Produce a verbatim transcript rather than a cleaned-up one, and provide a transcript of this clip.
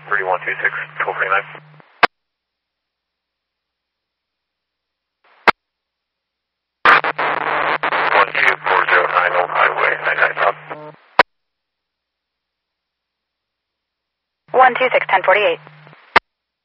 thirty-one two six, twelve thirty-nine. one two four zero nine Old Highway, nine nine South. one two six, ten forty-eight.